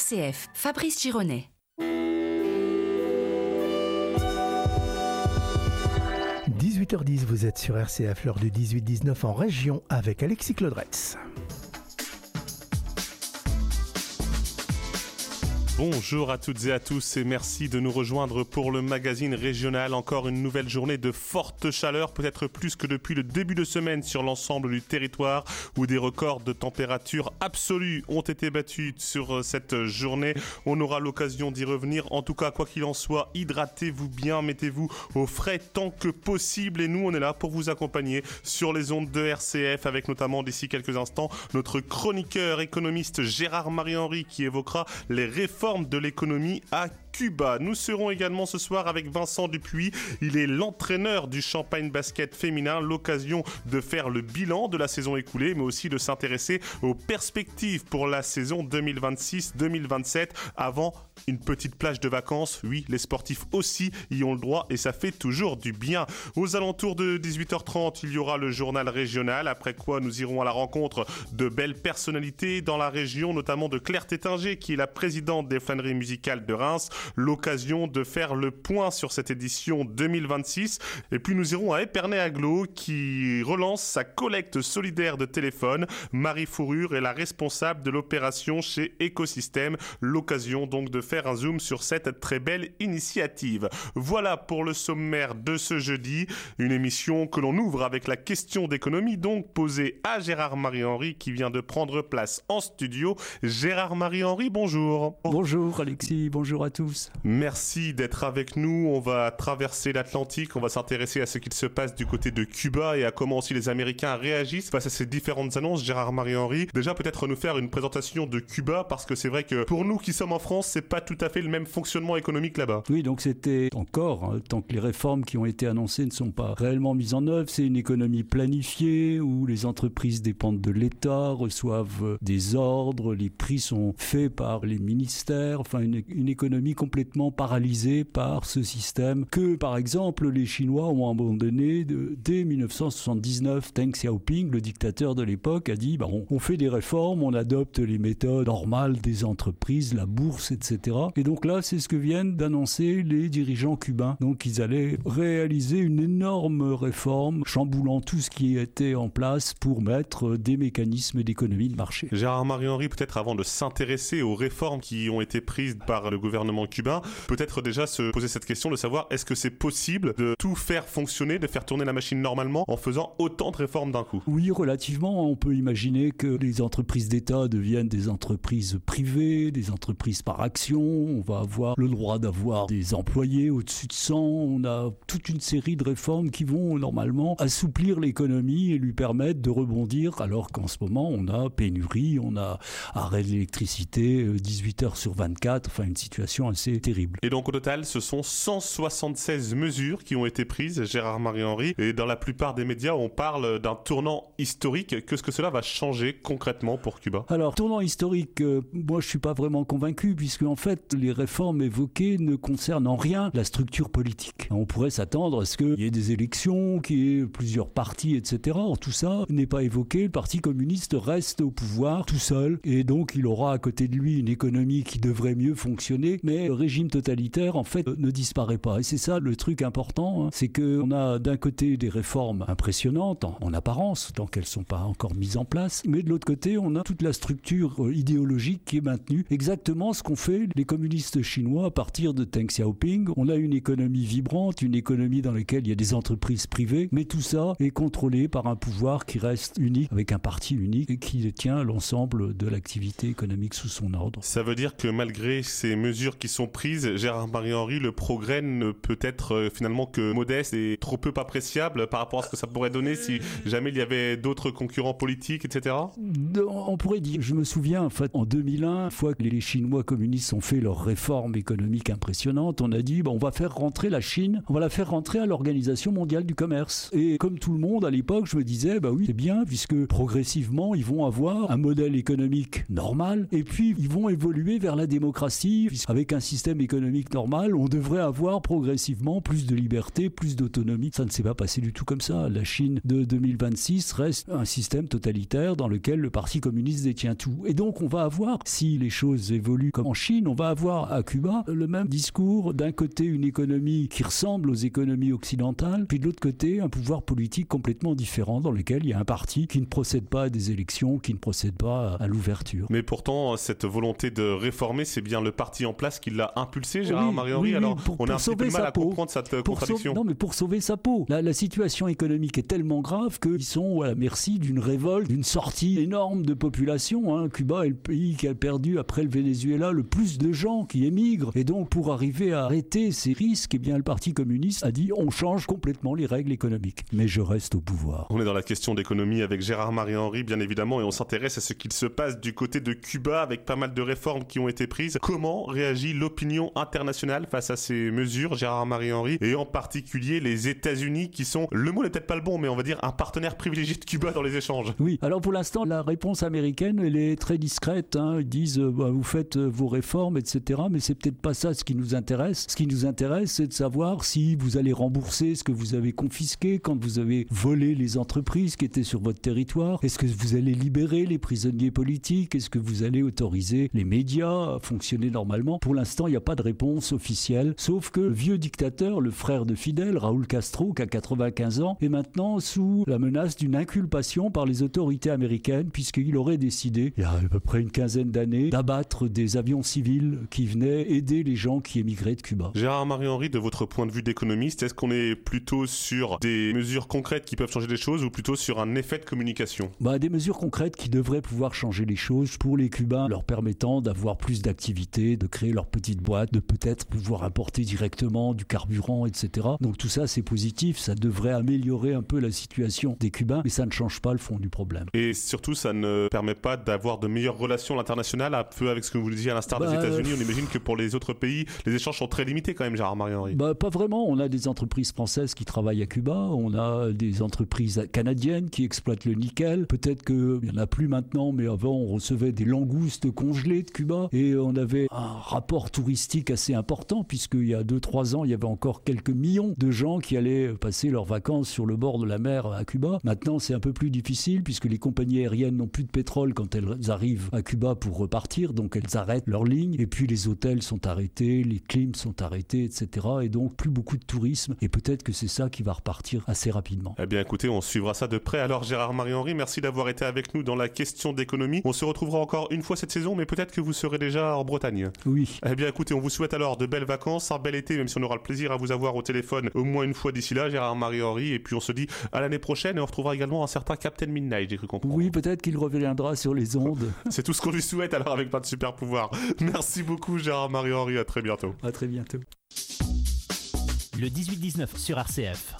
RCF, Fabrice Gironet. 18h10, vous êtes sur RCF, l'heure du 18-19 en région avec Alexis Claudretz. Bonjour à toutes et à tous et merci de nous rejoindre pour le magazine régional. Encore une nouvelle journée de forte chaleur, peut-être plus que depuis le début de semaine sur l'ensemble du territoire où des records de température absolue ont été battus sur cette journée. On aura l'occasion d'y revenir. En tout cas, quoi qu'il en soit, hydratez-vous bien, mettez-vous au frais tant que possible et nous on est là pour vous accompagner sur les ondes de RCF avec notamment d'ici quelques instants notre chroniqueur économiste Gérard-Marie Henry qui évoquera les réformes de l'économie à Cuba. Nous serons également ce soir avec Vincent Dupuis. Il est l'entraîneur du Champagne Basket féminin. L'occasion de faire le bilan de la saison écoulée, mais aussi de s'intéresser aux perspectives pour la saison 2026-2027 avant une petite plage de vacances. Oui, les sportifs aussi y ont le droit et ça fait toujours du bien. Aux alentours de 18h30, il y aura le journal régional, après quoi nous irons à la rencontre de belles personnalités dans la région, notamment de Claire Tétinger, qui est la présidente des flâneries musicales de Reims. L'occasion de faire le point sur cette édition 2026. Et puis nous irons à Épernay-Aglo qui relance sa collecte solidaire de téléphones. Marie Fourrure est la responsable de l'opération chez Écosystème. L'occasion donc de faire un zoom sur cette très belle initiative. Voilà pour le sommaire de ce jeudi. Une émission que l'on ouvre avec la question d'économie donc posée à Gérard-Marie Henry qui vient de prendre place en studio. Gérard-Marie Henry, bonjour. Bonjour Alexis, bonjour à tous. Merci d'être avec nous. On va traverser l'Atlantique, on va s'intéresser à ce qu'il se passe du côté de Cuba et à comment aussi les Américains réagissent face à ces différentes annonces. Gérard-Marie Henry, déjà peut-être nous faire une présentation de Cuba parce que c'est vrai que pour nous qui sommes en France, c'est pas tout à fait le même fonctionnement économique là-bas. Oui, donc c'était encore, tant que les réformes qui ont été annoncées ne sont pas réellement mises en œuvre, c'est une économie planifiée où les entreprises dépendent de l'État, reçoivent des ordres, les prix sont faits par les ministères, enfin une économie complètement paralysée par ce système que, par exemple, les Chinois ont abandonné dès 1979. Deng Xiaoping, le dictateur de l'époque, a dit on fait des réformes, on adopte les méthodes normales des entreprises, la bourse, etc. Et donc là, c'est ce que viennent d'annoncer les dirigeants cubains. Donc ils allaient réaliser une énorme réforme, chamboulant tout ce qui était en place pour mettre des mécanismes d'économie de marché. Gérard-Marie Henry, peut-être avant de s'intéresser aux réformes qui ont été prises par le gouvernement cubain, peut-être déjà se poser cette question de savoir est-ce que c'est possible de tout faire fonctionner, de faire tourner la machine normalement en faisant autant de réformes d'un coup? Oui, relativement. On peut imaginer que les entreprises d'État deviennent des entreprises privées, des entreprises par action. On va avoir le droit d'avoir des employés au-dessus de 100. On a toute une série de réformes qui vont normalement assouplir l'économie et lui permettre de rebondir alors qu'en ce moment on a pénurie, on a arrêt de l'électricité 18 heures sur 24, enfin une situation assez terrible. Et donc au total, ce sont 176 mesures qui ont été prises, Gérard-Marie Henry, et dans la plupart des médias, on parle d'un tournant historique. Qu'est-ce que cela va changer concrètement pour Cuba? Alors, tournant historique, moi je suis pas vraiment convaincu, puisque en fait, les réformes évoquées ne concernent en rien la structure politique. On pourrait s'attendre à ce qu'il y ait des élections, qu'il y ait plusieurs partis, etc. Or, tout ça n'est pas évoqué. Le Parti communiste reste au pouvoir tout seul, et donc il aura à côté de lui une économie qui devrait mieux fonctionner, mais le régime totalitaire, en fait, ne disparaît pas. Et c'est ça le truc important, c'est qu'on a d'un côté des réformes impressionnantes, en apparence, tant qu'elles ne sont pas encore mises en place, mais de l'autre côté, on a toute la structure idéologique qui est maintenue. Exactement ce qu'ont fait les communistes chinois à partir de Deng Xiaoping. On a une économie vibrante, une économie dans laquelle il y a des entreprises privées, mais tout ça est contrôlé par un pouvoir qui reste unique, avec un parti unique, et qui détient l'ensemble de l'activité économique sous son ordre. Ça veut dire que malgré ces mesures qui sont prises, Gérard-Marie Henry, le progrès ne peut être finalement que modeste et trop peu appréciable par rapport à ce que ça pourrait donner si jamais il y avait d'autres concurrents politiques, etc. On pourrait dire, je me souviens en fait en 2001, une fois que les Chinois communistes ont fait leur réforme économique impressionnante, on a dit on va faire rentrer la Chine, on va la faire rentrer à l'Organisation mondiale du commerce. Et comme tout le monde à l'époque, je me disais oui c'est bien puisque progressivement ils vont avoir un modèle économique normal et puis ils vont évoluer vers la démocratie avec un système économique normal, on devrait avoir progressivement plus de liberté, plus d'autonomie. Ça ne s'est pas passé du tout comme ça. La Chine de 2026 reste un système totalitaire dans lequel le Parti communiste détient tout. Et donc on va avoir, si les choses évoluent comme en Chine, on va avoir à Cuba le même discours. D'un côté, une économie qui ressemble aux économies occidentales, puis de l'autre côté, un pouvoir politique complètement différent dans lequel il y a un parti qui ne procède pas à des élections, qui ne procède pas à l'ouverture. Mais pourtant, cette volonté de réformer, c'est bien le parti en place qui l'a impulsé, Gérard-Marie Henry. Alors, on a un petit peu de mal à comprendre cette contradiction. Non, mais pour sauver sa peau. La situation économique est tellement grave qu'ils sont à la merci d'une révolte, d'une sortie énorme de population. Cuba est le pays qui a perdu, après le Venezuela, le plus de gens qui émigrent. Et donc, pour arriver à arrêter ces risques, eh bien, le Parti communiste a dit on change complètement les règles économiques. Mais je reste au pouvoir. On est dans la question d'économie avec Gérard-Marie Henry, bien évidemment, et on s'intéresse à ce qu'il se passe du côté de Cuba avec pas mal de réformes qui ont été prises. Comment réagit l'opinion internationale face à ces mesures, Gérard-Marie Henry, et en particulier les États-Unis qui sont, le mot n'est peut-être pas le bon, mais on va dire un partenaire privilégié de Cuba dans les échanges? Oui, alors pour l'instant, la réponse américaine, elle est très discrète. Ils disent, vous faites vos réformes, etc. Mais c'est peut-être pas ça ce qui nous intéresse. Ce qui nous intéresse, c'est de savoir si vous allez rembourser ce que vous avez confisqué quand vous avez volé les entreprises qui étaient sur votre territoire. Est-ce que vous allez libérer les prisonniers politiques? Est-ce que vous allez autoriser les médias à fonctionner normalement? Pour l'instant, il n'y a pas de réponse officielle, sauf que le vieux dictateur, le frère de Fidel, Raúl Castro, qui a 95 ans, est maintenant sous la menace d'une inculpation par les autorités américaines, puisqu'il aurait décidé, il y a à peu près une quinzaine d'années, d'abattre des avions civils qui venaient aider les gens qui émigraient de Cuba. Gérard-Marie Henry, de votre point de vue d'économiste, est-ce qu'on est plutôt sur des mesures concrètes qui peuvent changer les choses ou plutôt sur un effet de communication? Des mesures concrètes qui devraient pouvoir changer les choses pour les Cubains, leur permettant d'avoir plus d'activités, de créer leur petite boîte, de peut-être pouvoir importer directement du carburant, etc. Donc tout ça, c'est positif, ça devrait améliorer un peu la situation des Cubains, mais ça ne change pas le fond du problème. Et surtout, ça ne permet pas d'avoir de meilleures relations à l'international, un peu avec ce que vous disiez à l'instar des États-Unis. On imagine que pour les autres pays, les échanges sont très limités quand même, Gérard-Marie Henry. Pas vraiment. On a des entreprises françaises qui travaillent à Cuba, on a des entreprises canadiennes qui exploitent le nickel. Peut-être qu'il n'y en a plus maintenant, mais avant, on recevait des langoustes congelées de Cuba et on avait un rapport touristique assez important, puisqu'il y a 2-3 ans, il y avait encore quelques millions de gens qui allaient passer leurs vacances sur le bord de la mer à Cuba. Maintenant, c'est un peu plus difficile, puisque les compagnies aériennes n'ont plus de pétrole quand elles arrivent à Cuba pour repartir, donc elles arrêtent leur ligne, et puis les hôtels sont arrêtés, les clims sont arrêtés, etc. Et donc, plus beaucoup de tourisme, et peut-être que c'est ça qui va repartir assez rapidement. Eh bien, écoutez, on suivra ça de près. Alors, Gérard-Marie Henry, merci d'avoir été avec nous dans la question d'économie. On se retrouvera encore une fois cette saison, mais peut-être que vous serez déjà en Bretagne. Oui. Eh bien, écoutez, on vous souhaite alors de belles vacances, un bel été, même si on aura le plaisir à vous avoir au téléphone au moins une fois d'ici là, Gérard-Marie Henry. Et puis, on se dit à l'année prochaine et on retrouvera également un certain Captain Midnight, j'ai cru comprendre. Oui, peut-être qu'il reviendra sur les ondes. C'est tout ce qu'on lui souhaite alors avec pas de super pouvoir. Merci beaucoup, Gérard-Marie Henry. À très bientôt. À très bientôt. Le 18-19 sur RCF.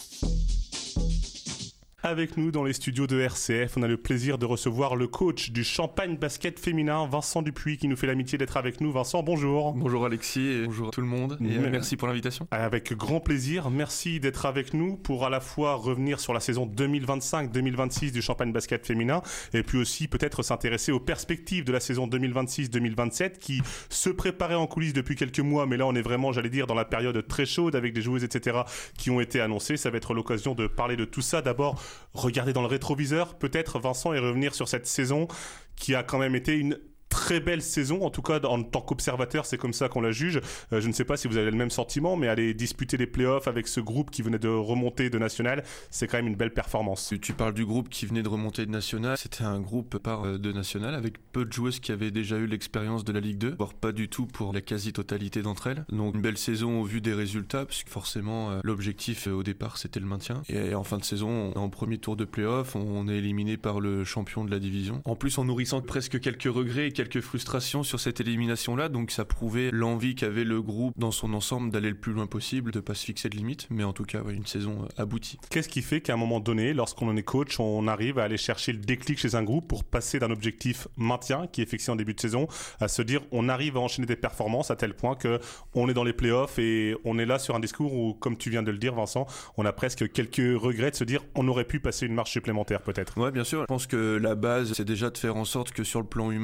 Avec nous dans les studios de RCF, on a le plaisir de recevoir le coach du Champagne Basket féminin, Vincent Dupuis, qui nous fait l'amitié d'être avec nous. Vincent, bonjour. Bonjour Alexis et bonjour à tout le monde. Et merci pour l'invitation. Avec grand plaisir, merci d'être avec nous pour à la fois revenir sur la saison 2025-2026 du Champagne Basket féminin et puis aussi peut-être s'intéresser aux perspectives de la saison 2026-2027 qui se préparait en coulisses depuis quelques mois, mais là on est vraiment, j'allais dire, dans la période très chaude avec des joueuses, etc. qui ont été annoncées. Ça va être l'occasion de parler de tout ça. D'abord, regarder dans le rétroviseur, peut-être, Vincent, et revenir sur cette saison qui a quand même été une très belle saison, en tout cas en tant qu'observateur, c'est comme ça qu'on la juge. Je ne sais pas si vous avez le même sentiment, mais aller disputer les playoffs avec ce groupe qui venait de remonter de National, c'est quand même une belle performance. Tu parles du groupe qui venait de remonter de National, c'était un groupe de National avec peu de joueuses qui avaient déjà eu l'expérience de la Ligue 2, voire pas du tout pour la quasi-totalité d'entre elles. Donc une belle saison au vu des résultats, puisque forcément l'objectif au départ c'était le maintien. Et en fin de saison, en premier tour de playoff, on est éliminé par le champion de la division. En plus en nourrissant presque quelques regrets et quelques frustrations sur cette élimination-là, donc ça prouvait l'envie qu'avait le groupe dans son ensemble d'aller le plus loin possible, de pas se fixer de limites, mais en tout cas une saison aboutie. Qu'est-ce qui fait qu'à un moment donné, lorsqu'on en est coach, on arrive à aller chercher le déclic chez un groupe pour passer d'un objectif maintien qui est fixé en début de saison à se dire on arrive à enchaîner des performances à tel point qu'on est dans les playoffs et on est là sur un discours où, comme tu viens de le dire Vincent, on a presque quelques regrets de se dire on aurait pu passer une marche supplémentaire peut-être. Ouais, bien sûr, je pense que la base c'est déjà de faire en sorte que sur le plan humain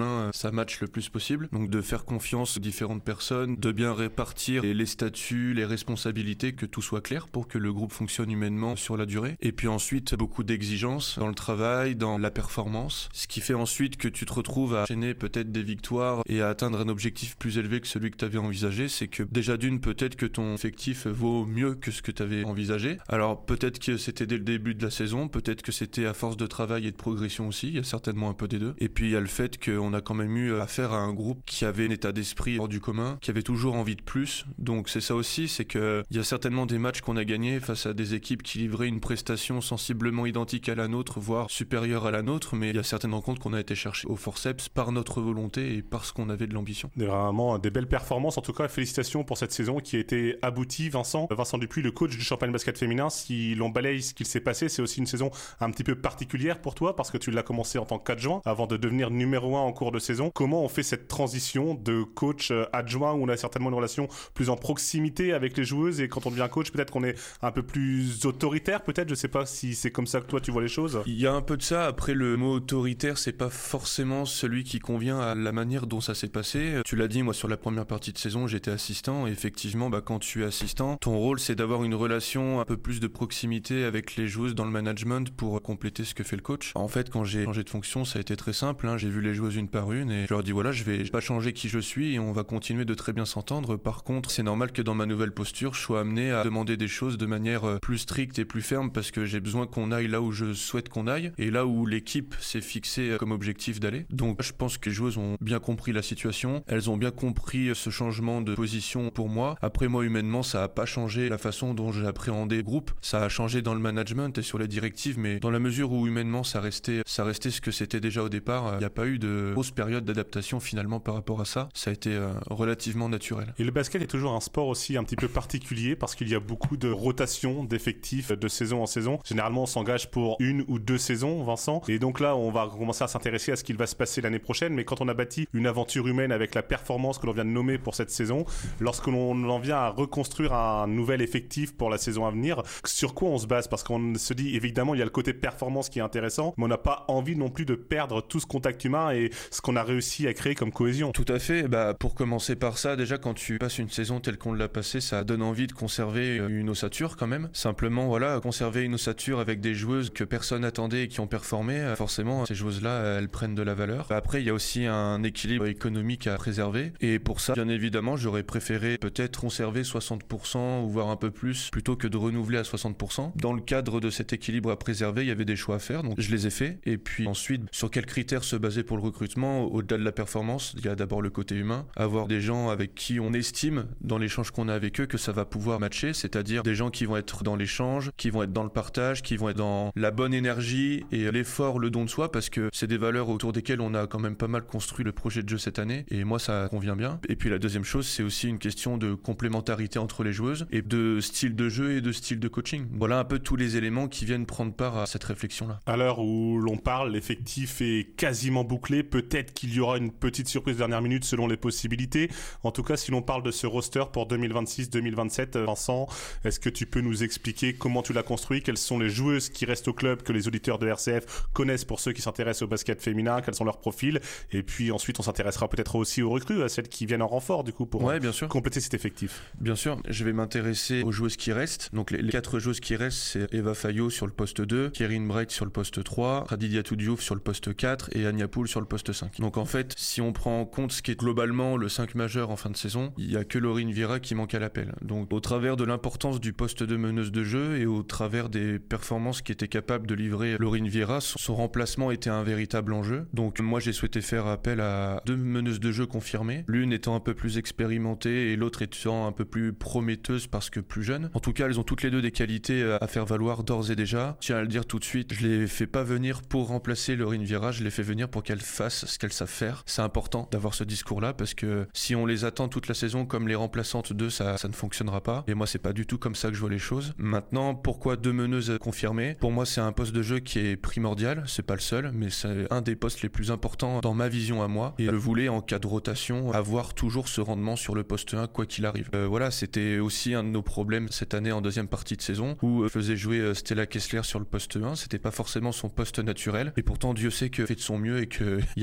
ça matche le plus possible. Donc de faire confiance aux différentes personnes, de bien répartir les statuts, les responsabilités, que tout soit clair pour que le groupe fonctionne humainement sur la durée. Et puis ensuite, beaucoup d'exigences dans le travail, dans la performance, ce qui fait ensuite que tu te retrouves à enchaîner peut-être des victoires et à atteindre un objectif plus élevé que celui que tu avais envisagé. C'est que déjà d'une, peut-être que ton effectif vaut mieux que ce que tu avais envisagé. Alors peut-être que c'était dès le début de la saison, peut-être que c'était à force de travail et de progression aussi, il y a certainement un peu des deux. Et puis il y a le fait qu'on a quand même eu affaire à un groupe qui avait un état d'esprit hors du commun, qui avait toujours envie de plus. Donc c'est ça aussi, c'est qu'il y a certainement des matchs qu'on a gagnés face à des équipes qui livraient une prestation sensiblement identique à la nôtre, voire supérieure à la nôtre, mais il y a certaines rencontres qu'on a été chercher au forceps par notre volonté et parce qu'on avait de l'ambition. Vraiment des belles performances, en tout cas félicitations pour cette saison qui a été aboutie. Vincent Dupuis, le coach du Champagne Basket Féminin, si l'on balaye ce qu'il s'est passé, c'est aussi une saison un petit peu particulière pour toi parce que tu l'as commencé en tant qu'adjoint avant de devenir numéro 1 en cours de saison. Comment on fait cette transition de coach adjoint où on a certainement une relation plus en proximité avec les joueuses et quand on devient coach, peut-être qu'on est un peu plus autoritaire, peut-être, je sais pas si c'est comme ça que toi tu vois les choses. Il y a un peu de ça. Après, le mot autoritaire, c'est pas forcément celui qui convient à la manière dont ça s'est passé. Tu l'as dit, moi sur la première partie de saison, j'étais assistant et effectivement, quand tu es assistant, ton rôle c'est d'avoir une relation un peu plus de proximité avec les joueuses dans le management pour compléter ce que fait le coach. En fait, quand j'ai changé de fonction, ça a été très simple, j'ai vu les joueuses une par une et je leur ai dit voilà, je vais pas changer qui je suis et on va continuer de très bien s'entendre. Par contre, c'est normal que dans ma nouvelle posture, je sois amené à demander des choses de manière plus stricte et plus ferme parce que j'ai besoin qu'on aille là où je souhaite qu'on aille et là où l'équipe s'est fixée comme objectif d'aller. Donc je pense que les joueuses ont bien compris la situation, elles ont bien compris ce changement de position pour moi. Après, moi humainement, ça a pas changé la façon dont j'ai appréhendé le groupe, ça a changé dans le management et sur les directives, mais dans la mesure où humainement ça restait ce que c'était déjà au départ, il n'y a pas eu de grosse période d'adaptation finalement par rapport à ça. Ça a été relativement naturel. Et le basket est toujours un sport aussi un petit peu particulier parce qu'il y a beaucoup de rotation d'effectifs de saison en saison. Généralement, on s'engage pour 1 ou 2 saisons, Vincent. Et donc là, on va commencer à s'intéresser à ce qu'il va se passer l'année prochaine. Mais quand on a bâti une aventure humaine avec la performance que l'on vient de nommer pour cette saison, lorsque l'on en vient à reconstruire un nouvel effectif pour la saison à venir, sur quoi on se base? Parce qu'on se dit, évidemment, il y a le côté performance qui est intéressant, mais on n'a pas envie non plus de perdre tout ce contact humain et ce qu'on a réussi à créer comme cohésion. Tout à fait. Pour commencer par ça, déjà quand tu passes une saison telle qu'on l'a passée, ça donne envie de conserver une ossature quand même. Simplement, voilà, conserver une ossature avec des joueuses que personne n'attendait et qui ont performé, forcément, ces joueuses-là, elles prennent de la valeur. Après, il y a aussi un équilibre économique à préserver. Et pour ça, bien évidemment, j'aurais préféré peut-être conserver 60% ou voire un peu plus plutôt que de renouveler à 60%. Dans le cadre de cet équilibre à préserver, il y avait des choix à faire, donc je les ai faits. Et puis ensuite, sur quels critères se baser pour le recrutement? Au-delà de la performance, il y a d'abord le côté humain. Avoir des gens avec qui on estime, dans l'échange qu'on a avec eux, que ça va pouvoir matcher, c'est-à-dire des gens qui vont être dans l'échange, qui vont être dans le partage, qui vont être dans la bonne énergie et l'effort, le don de soi, parce que c'est des valeurs autour desquelles on a quand même pas mal construit le projet de jeu cette année, et moi ça convient bien. Et puis la deuxième chose, c'est aussi une question de complémentarité entre les joueuses, et de style de jeu et de style de coaching. Voilà un peu tous les éléments qui viennent prendre part à cette réflexion-là. À l'heure où l'on parle, l'effectif est quasiment bouclé, peut-être qu'il y aura une petite surprise de dernière minute selon les possibilités. En tout cas, si l'on parle de ce roster pour 2026-2027, Vincent, est-ce que tu peux nous expliquer comment tu l'as construit? Quelles sont les joueuses qui restent au club que les auditeurs de RCF connaissent pour ceux qui s'intéressent au basket féminin? Quels sont leurs profils? Et puis ensuite, on s'intéressera peut-être aussi aux recrues, à celles qui viennent en renfort du coup pour bien sûr. Compléter cet effectif. Bien sûr, je vais m'intéresser aux joueuses qui restent. Donc les 4 joueuses qui restent, c'est Eva Fayot sur le poste 2, Kérine Bright sur le poste 3, Khadidiatou Diouf sur le poste 4 et Ania Poul sur le poste 5. Donc en fait, si on prend en compte ce qui est globalement le 5 majeur en fin de saison, il n'y a que Laurine Vira qui manque à l'appel. Donc au travers de l'importance du poste de meneuse de jeu et au travers des performances qu'était capable de livrer Laurine Vira, son remplacement était un véritable enjeu. Donc moi j'ai souhaité faire appel à 2 meneuses de jeu confirmées, l'une étant un peu plus expérimentée et l'autre étant un peu plus prometteuse parce que plus jeune. En tout cas, elles ont toutes les deux des qualités à faire valoir d'ores et déjà. Je tiens à le dire tout de suite, je les fais pas venir pour remplacer Laurine Vira, je les fais venir pour qu'elles fassent ce qu'elles savent faire. C'est important d'avoir ce discours-là parce que si on les attend toute la saison comme les remplaçantes d'eux, ça ne fonctionnera pas. Et moi, c'est pas du tout comme ça que je vois les choses. Maintenant, pourquoi 2 meneuses confirmées? Pour moi, c'est un poste de jeu qui est primordial. C'est pas le seul, mais c'est un des postes les plus importants dans ma vision à moi. Et je voulais, en cas de rotation, avoir toujours ce rendement sur le poste 1, quoi qu'il arrive. Voilà, c'était aussi un de nos problèmes cette année en deuxième partie de saison, où faisait jouer Stella Kessler sur le poste 1. C'était pas forcément son poste naturel. Et pourtant, Dieu sait que fait de son mieux et qu'il y a rien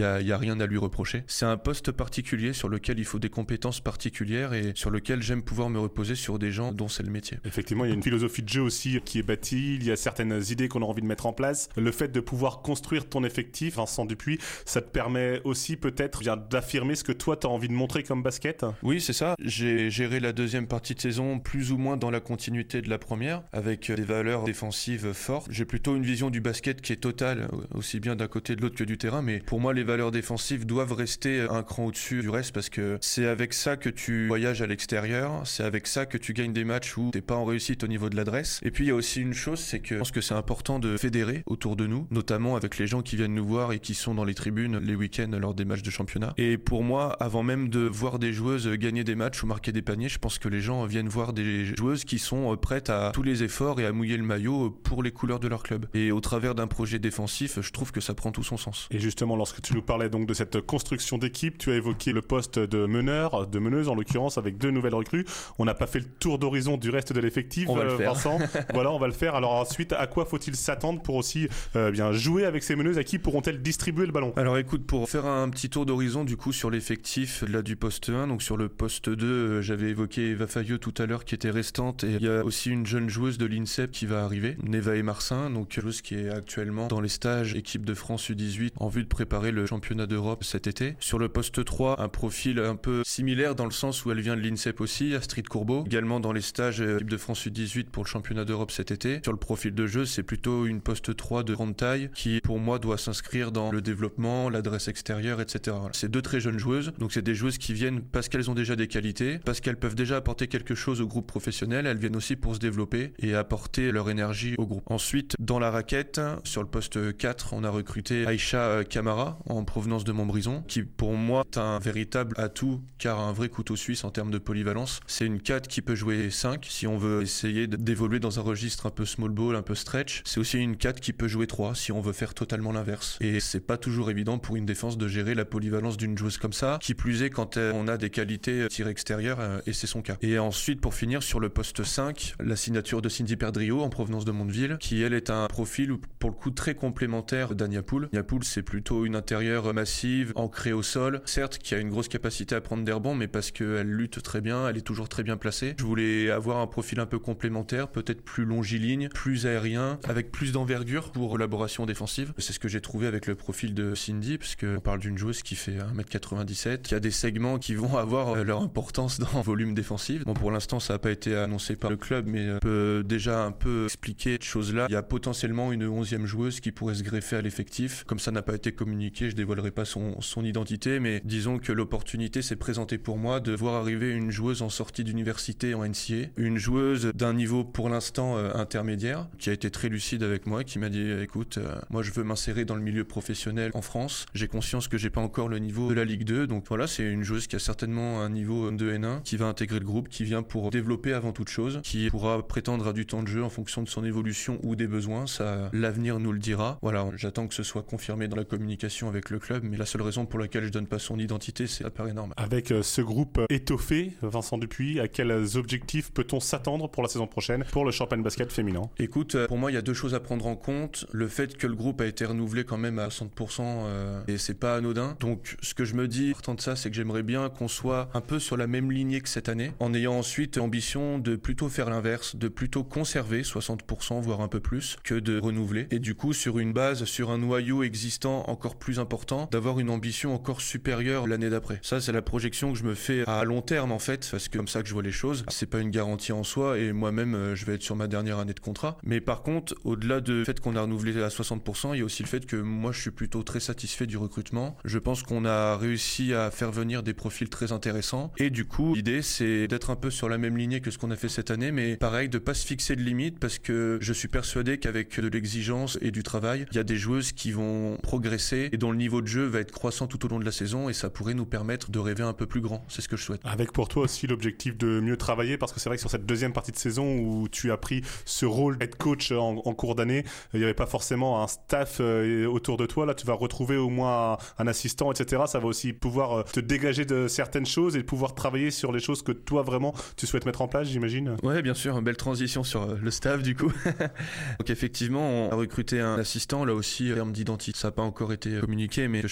rien à lui reprocher. C'est un poste particulier sur lequel il faut des compétences particulières et sur lequel j'aime pouvoir me reposer sur des gens dont c'est le métier. Effectivement, il y a une philosophie de jeu aussi qui est bâtie, il y a certaines idées qu'on a envie de mettre en place. Le fait de pouvoir construire ton effectif, Vincent Dupuis, ça te permet aussi peut-être d'affirmer ce que toi tu as envie de montrer comme basket? Oui, c'est ça. J'ai géré la deuxième partie de saison plus ou moins dans la continuité de la première, avec des valeurs défensives fortes. J'ai plutôt une vision du basket qui est totale, aussi bien d'un côté de l'autre que du terrain, mais pour moi les valeurs défensives doivent rester un cran au-dessus du reste, parce que c'est avec ça que tu voyages à l'extérieur, c'est avec ça que tu gagnes des matchs où t'es pas en réussite au niveau de l'adresse. Et puis il y a aussi une chose, c'est que je pense que c'est important de fédérer autour de nous, notamment avec les gens qui viennent nous voir et qui sont dans les tribunes les week-ends lors des matchs de championnat. Et pour moi, avant même de voir des joueuses gagner des matchs ou marquer des paniers, je pense que les gens viennent voir des joueuses qui sont prêtes à tous les efforts et à mouiller le maillot pour les couleurs de leur club. Et au travers d'un projet défensif, je trouve que ça prend tout son sens. Et justement, lorsque tu nous parlais donc de cette construction d'équipe, tu as évoqué le poste de meneur, de meneuse en l'occurrence, avec 2 nouvelles recrues. On n'a pas fait le tour d'horizon du reste de l'effectif, on va le faire. Vincent. Voilà, on va le faire. Alors ensuite, à quoi faut-il s'attendre pour aussi bien jouer avec ces meneuses? À qui pourront-elles distribuer le ballon? Alors écoute, pour faire un petit tour d'horizon du coup sur l'effectif là du poste 1, donc sur le poste 2, j'avais évoqué Eva Fayeux tout à l'heure qui était restante, et il y a aussi une jeune joueuse de l'INSEP qui va arriver, Neva et Marcin, donc joueuse qui est actuellement dans les stages équipe de France U18 en vue de préparer le championnat d'Europe cet été. Sur le poste 3, un profil un peu similaire dans le sens où elle vient de l'INSEP aussi, Astrid Courbeau, également dans les stages équipe de France U18 pour le championnat d'Europe cet été. Sur le profil de jeu, c'est plutôt une poste 3 de grande taille qui pour moi doit s'inscrire dans le développement, l'adresse extérieure, etc. Voilà. C'est 2 très jeunes joueuses, donc c'est des joueuses qui viennent parce qu'elles ont déjà des qualités, parce qu'elles peuvent déjà apporter quelque chose au groupe professionnel, elles viennent aussi pour se développer et apporter leur énergie au groupe. Ensuite, dans la raquette, sur le poste 4, on a recruté Aïcha Camara en provenance de Montbrison, qui pour moi est un véritable atout car un vrai couteau suisse en termes de polyvalence. C'est une 4 qui peut jouer 5 si on veut essayer d'évoluer dans un registre un peu small ball, un peu stretch. C'est aussi une 4 qui peut jouer 3 si on veut faire totalement l'inverse. Et c'est pas toujours évident pour une défense de gérer la polyvalence d'une joueuse comme ça, qui plus est quand on a des qualités tir extérieur, et c'est son cas. Et ensuite, pour finir, sur le poste 5, la signature de Cindy Perdrio en provenance de Mondeville, qui elle est un profil pour le coup très complémentaire d'Ania Poul. Ania Poul, c'est plutôt une intérieure massive, ancrée au sol, certes qui a une grosse capacité à prendre des rebonds, mais parce qu'elle lutte très bien, elle est toujours très bien placée. Je voulais avoir un profil un peu complémentaire, peut-être plus longiligne, plus aérien, avec plus d'envergure pour collaboration défensive. C'est ce que j'ai trouvé avec le profil de Cindy, parce qu'on parle d'une joueuse qui fait 1m97, qui a des segments qui vont avoir leur importance dans le volume défensif. Bon, pour l'instant, ça n'a pas été annoncé par le club, mais on peut déjà un peu expliquer cette chose-là. Il y a potentiellement une 11e joueuse qui pourrait se greffer à l'effectif. Comme ça n'a pas été communiqué, je dévoilerai pas son identité, mais disons que l'opportunité s'est présentée pour moi de voir arriver une joueuse en sortie d'université en NCA, une joueuse d'un niveau pour l'instant intermédiaire, qui a été très lucide avec moi, qui m'a dit écoute, moi je veux m'insérer dans le milieu professionnel en France, j'ai conscience que j'ai pas encore le niveau de la Ligue 2, donc voilà, c'est une joueuse qui a certainement un niveau de N1, qui va intégrer le groupe, qui vient pour développer avant toute chose, qui pourra prétendre à du temps de jeu en fonction de son évolution ou des besoins, ça l'avenir nous le dira. Voilà, j'attends que ce soit confirmé dans la communication avec le club, mais la seule raison pour laquelle je donne pas son identité, c'est ça paraît normal. Avec ce groupe étoffé, Vincent Dupuis, à quels objectifs peut-on s'attendre pour la saison prochaine pour le Champagne Basket féminin? Écoute, pour moi il y a 2 choses à prendre en compte. Le fait que le groupe a été renouvelé quand même à 100%, et c'est pas anodin. Donc ce que je me dis partant de ça, c'est que j'aimerais bien qu'on soit un peu sur la même lignée que cette année, en ayant ensuite l'ambition de plutôt faire l'inverse, de plutôt conserver 60% voire un peu plus que de renouveler, et du coup sur une base, sur un noyau existant encore plus important, d'avoir une ambition encore supérieure l'année d'après. Ça c'est la projection que je me fais à long terme en fait, parce que comme ça que je vois les choses. C'est pas une garantie en soi, et moi-même je vais être sur ma dernière année de contrat, mais par contre au-delà du fait qu'on a renouvelé à 60%, il y a aussi le fait que moi je suis plutôt très satisfait du recrutement. Je pense qu'on a réussi à faire venir des profils très intéressants, et du coup l'idée c'est d'être un peu sur la même lignée que ce qu'on a fait cette année, mais pareil, de pas se fixer de limites, parce que je suis persuadé qu'avec de l'exigence et du travail, il y a des joueuses qui vont progresser et dont le niveau de jeu va être croissant tout au long de la saison, et ça pourrait nous permettre de rêver un peu plus grand. C'est ce que je souhaite. Avec pour toi aussi l'objectif de mieux travailler, parce que c'est vrai que sur cette deuxième partie de saison où tu as pris ce rôle d'être coach en cours d'année, il n'y avait pas forcément un staff autour de toi. Là tu vas retrouver au moins un assistant, etc. Ça va aussi pouvoir te dégager de certaines choses et pouvoir travailler sur les choses que toi vraiment tu souhaites mettre en place, j'imagine. Ouais, bien sûr, une belle transition sur le staff du coup. Donc effectivement on a recruté un assistant, là aussi en termes d'identité ça n'a pas encore été communiqué, mais je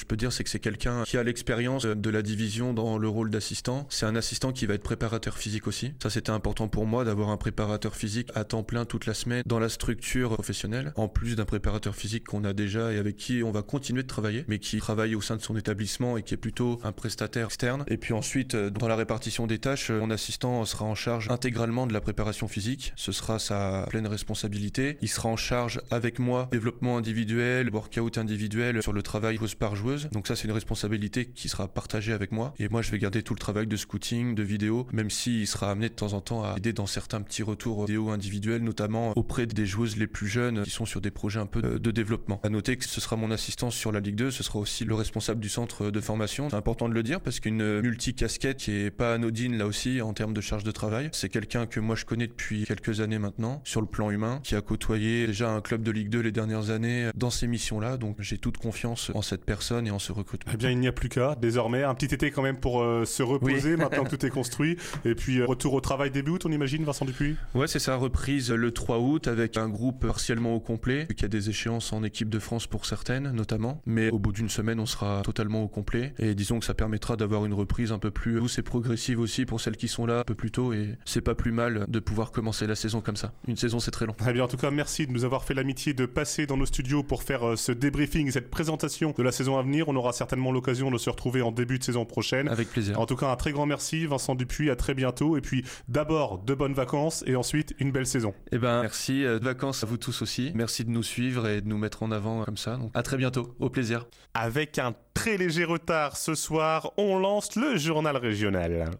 peux dire, c'est que c'est quelqu'un qui a l'expérience de la division dans le rôle d'assistant. C'est un assistant qui va être préparateur physique aussi. Ça, c'était important pour moi d'avoir un préparateur physique à temps plein toute la semaine dans la structure professionnelle, en plus d'un préparateur physique qu'on a déjà et avec qui on va continuer de travailler, mais qui travaille au sein de son établissement et qui est plutôt un prestataire externe. Et puis ensuite, dans la répartition des tâches, mon assistant sera en charge intégralement de la préparation physique. Ce sera sa pleine responsabilité. Il sera en charge avec moi développement individuel, workout individuel sur le travail joueuse par joueuse. Donc ça, c'est une responsabilité qui sera partagée avec moi. Et moi, je vais garder tout le travail de scouting, de vidéo, même s'il sera amené de temps en temps à aider dans certains petits retours vidéo individuels, notamment auprès des joueuses les plus jeunes qui sont sur des projets un peu de développement. À noter que ce sera mon assistant sur la Ligue 2, ce sera aussi le responsable du centre de formation. C'est important de le dire parce qu'une multi-casquette qui est pas anodine là aussi en termes de charge de travail. C'est quelqu'un que moi je connais depuis quelques années maintenant, sur le plan humain, qui a côtoyé déjà un club de Ligue 2 les dernières années dans ces missions-là. Donc j'ai toute confiance en cette personne et en ce recrutement. Eh bien, il n'y a plus qu'à, désormais. Un petit été quand même pour se reposer, maintenant que tout est construit. Et puis, retour au travail début août, on imagine, Vincent Dupuis ? Ouais, c'est ça, reprise le 3 août avec un groupe partiellement au complet, qui a des échéances en équipe de France pour certaines, notamment. Mais au bout d'une semaine, on sera totalement au complet. Et disons que ça permettra d'avoir une reprise un peu plus douce et progressive aussi pour celles qui sont là un peu plus tôt. Et c'est pas plus mal de pouvoir commencer la saison comme ça. Une saison, c'est très long. Eh bien, en tout cas, merci de nous avoir fait l'amitié de passer dans nos studios pour faire ce débriefing et cette présentation de la saison à venir. On aura certainement l'occasion de se retrouver en début de saison prochaine. Avec plaisir. En tout cas, un très grand merci, Vincent Dupuis. À très bientôt. Et puis, d'abord, de bonnes vacances et ensuite, une belle saison. Eh ben, merci. De vacances à vous tous aussi. Merci de nous suivre et de nous mettre en avant comme ça. Donc, à très bientôt. Au plaisir. Avec un très léger retard ce soir, on lance le journal régional.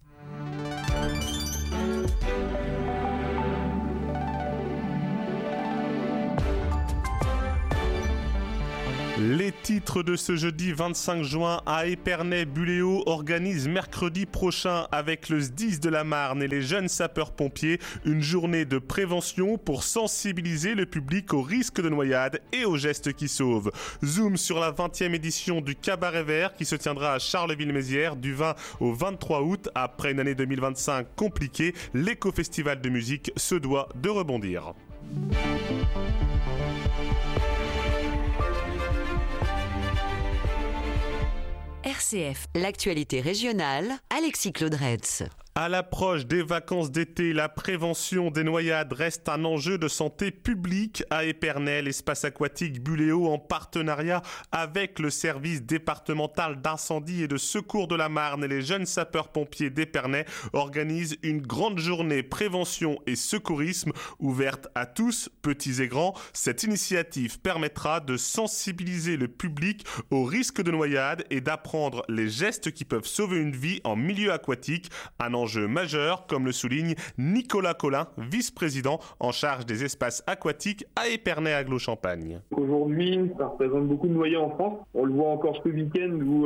Les titres de ce jeudi 25 juin à Épernay-Buléo organisent mercredi prochain avec le SDIS de la Marne et les jeunes sapeurs-pompiers une journée de prévention pour sensibiliser le public aux risques de noyade et aux gestes qui sauvent. Zoom sur la 20e édition du Cabaret Vert qui se tiendra à Charleville-Mézières du 20 au 23 août. Après une année 2025 compliquée, l'éco-festival de musique se doit de rebondir. RCF. L'actualité régionale, Alexis Claudretz. À l'approche des vacances d'été, la prévention des noyades reste un enjeu de santé publique. À Épernay, l'espace aquatique Buléo, en partenariat avec le service départemental d'incendie et de secours de la Marne et les jeunes sapeurs-pompiers d'Épernay, organise une grande journée prévention et secourisme ouverte à tous, petits et grands. Cette initiative permettra de sensibiliser le public aux risques de noyade et d'apprendre les gestes qui peuvent sauver une vie en milieu aquatique. Un enjeu majeur, comme le souligne Nicolas Collin, vice-président en charge des espaces aquatiques à Épernay-Aglo-Champagne. Aujourd'hui, ça représente beaucoup de noyés en France. On le voit encore ce week-end où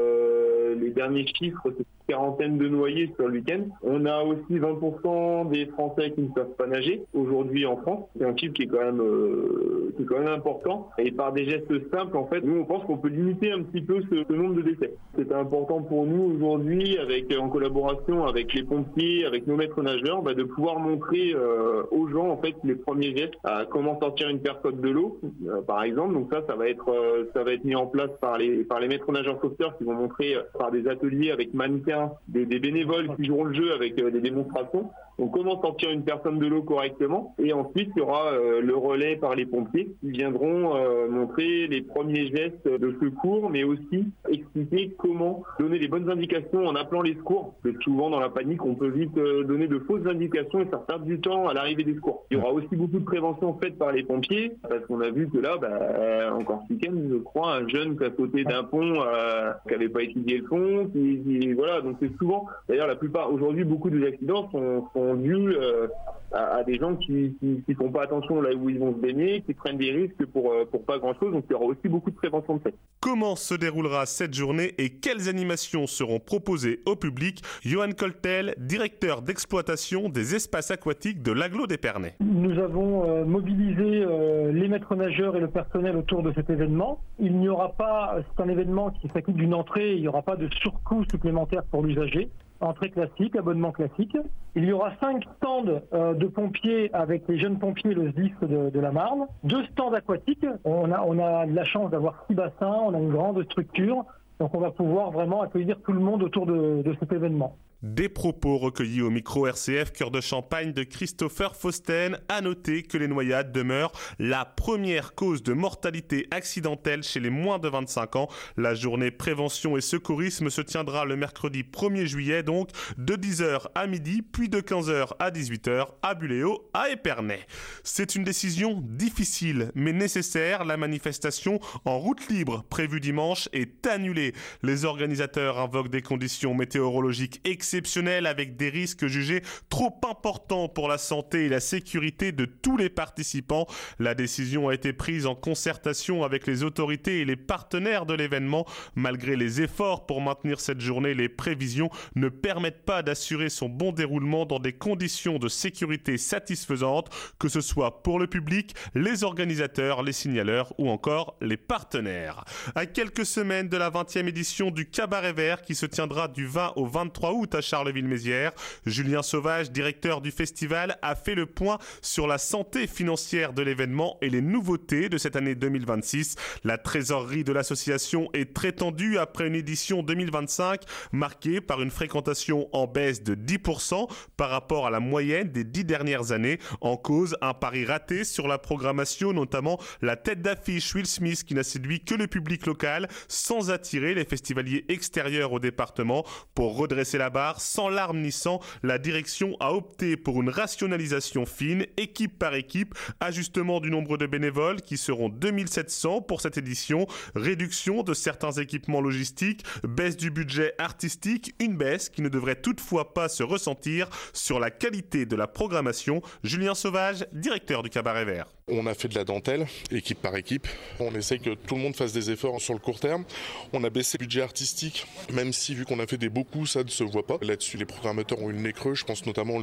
les derniers chiffres, c'est une quarantaine de noyés sur le week-end. On a aussi 20% des Français qui ne savent pas nager aujourd'hui en France. C'est un chiffre qui est quand même important. Et par des gestes simples, en fait, nous on pense qu'on peut limiter un petit peu ce nombre de décès. C'est important pour nous aujourd'hui, en collaboration avec les pompiers, avec nos maîtres nageurs, de pouvoir montrer aux gens en fait les premiers gestes, à comment sortir une personne de l'eau, par exemple. Donc ça va être mis en place par les maîtres nageurs sauveteurs qui vont montrer par des ateliers avec mannequins, des bénévoles qui joueront le jeu avec des démonstrations. Donc comment sortir une personne de l'eau correctement. Et ensuite il y aura le relais par les pompiers qui viendront montrer les premiers gestes de secours, mais aussi expliquer comment donner les bonnes indications en appelant les secours. Parce que souvent dans la panique on peut vite donner de fausses indications et faire perdre du temps à l'arrivée des secours. Il y aura aussi beaucoup de prévention faite par les pompiers, parce qu'on a vu que là, encore ce week-end, je crois, un jeune qui a sauté d'un pont, qui n'avait pas étudié le fond, voilà. Donc c'est souvent, d'ailleurs la plupart, aujourd'hui beaucoup des accidents sont dus à des gens qui font pas attention là où ils vont se baigner, qui prennent des risques pour pas grand chose. Donc il y aura aussi beaucoup de prévention de fait. Comment se déroulera cette journée et quelles animations seront proposées au public? Johan Coltel, directeur d'exploitation des espaces aquatiques de l'Agglo d'Épernay. Nous avons mobilisé les maîtres nageurs et le personnel autour de cet événement. Il n'y aura pas, c'est un événement qui s'acquitte d'une entrée, il n'y aura pas de surcoût supplémentaire pour l'usager. entrée classique, abonnement classique. Il y aura 5 stands de pompiers avec les jeunes pompiers, le SDIS de la Marne. 2 stands aquatiques. On a de la chance d'avoir 6 bassins, on a une grande structure. Donc on va pouvoir vraiment accueillir tout le monde autour de cet événement. Des propos recueillis au micro RCF Cœur de Champagne de Christopher Fausten. À noter que les noyades demeurent la première cause de mortalité accidentelle chez les moins de 25 ans. La journée prévention et secourisme se tiendra le mercredi 1er juillet, donc de 10h à midi, puis de 15h à 18h à Buléo, à Épernay. C'est une décision difficile mais nécessaire. La manifestation en route libre prévue dimanche est annulée. Les organisateurs invoquent des conditions météorologiques exceptionnelles avec des risques jugés trop importants pour la santé et la sécurité de tous les participants. La décision a été prise en concertation avec les autorités et les partenaires de l'événement. Malgré les efforts pour maintenir cette journée, les prévisions ne permettent pas d'assurer son bon déroulement dans des conditions de sécurité satisfaisantes, que ce soit pour le public, les organisateurs, les signaleurs ou encore les partenaires. À quelques semaines de la 20e édition du Cabaret Vert qui se tiendra du 20 au 23 août à Charleville-Mézières, Julien Sauvage, directeur du festival, a fait le point sur la santé financière de l'événement et les nouveautés de cette année 2026. La trésorerie de l'association est très tendue après une édition 2025 marquée par une fréquentation en baisse de 10% par rapport à la moyenne des 10 dernières années. En cause, un pari raté sur la programmation, notamment la tête d'affiche Will Smith qui n'a séduit que le public local sans attirer les festivaliers extérieurs au département. Pour redresser la barre, sans larmes ni sang, la direction a opté pour une rationalisation fine, équipe par équipe, ajustement du nombre de bénévoles qui seront 2700 pour cette édition, réduction de certains équipements logistiques, baisse du budget artistique, une baisse qui ne devrait toutefois pas se ressentir sur la qualité de la programmation. Julien Sauvage, directeur du Cabaret Vert. On a fait de la dentelle, équipe par équipe. On essaye que tout le monde fasse des efforts sur le court terme. On a baissé le budget artistique, même si vu qu'on a fait des beaux coups, ça ne se voit pas. Là-dessus, les programmateurs ont eu le nez creux. Je pense notamment